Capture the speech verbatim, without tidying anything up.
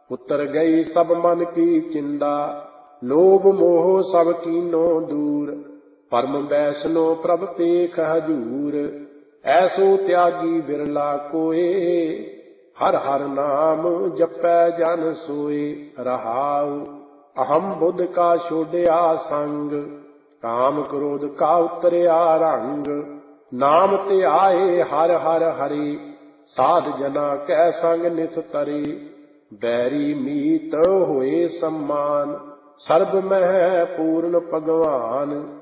उतर गई सब मन की चिंदा, लोभ मोह सब कीनो दूर। परम वैष्णो प्रभ पेख हजूर, ऐसो त्यागी बिरला कोय। हर हर नाम जपै जन सोए, रहाउ अहम बुध का छोड़या संग। काम क्रोध का उतरया रंग, नाम ते आए हर हर हरि। साध जना कै संग निस्तरे, बैरी मीत होए सम्मान। सर्ब मह पूर्ण भगवान,